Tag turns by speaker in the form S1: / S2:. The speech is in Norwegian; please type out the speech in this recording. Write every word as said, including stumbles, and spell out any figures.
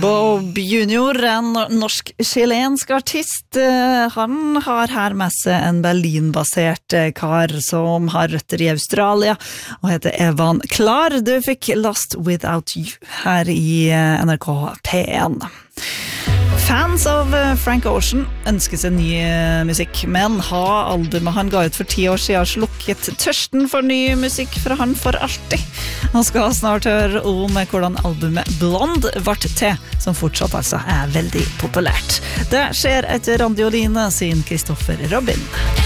S1: Bob junior, en norsk-chilensk artist. Han har her med seg en Berlin-basert kar som har røtter i Australia og heter Evan Klar. Du fikk Lost Without You her i N R K P en. Fans av Frank Ocean ønsker seg ny musikk, men har albumet han ga ut for ti år siden slukket tørsten for ny musikk fra han for alltid. Han skal snart høre om hvordan albumet Blonde ble til, som fortsatt altså er veldig populært. Det skjer etter Randioline sin Kristoffer Robin.